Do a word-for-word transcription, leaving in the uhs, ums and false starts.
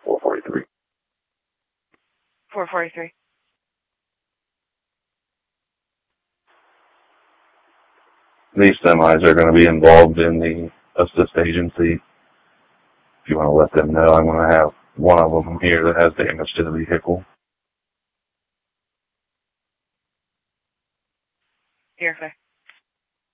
four forty-three. four forty-three. These semis are going to be involved in the assist agency. If you want to let them know, I'm going to have one of them here that has damage to the vehicle. Here, sir.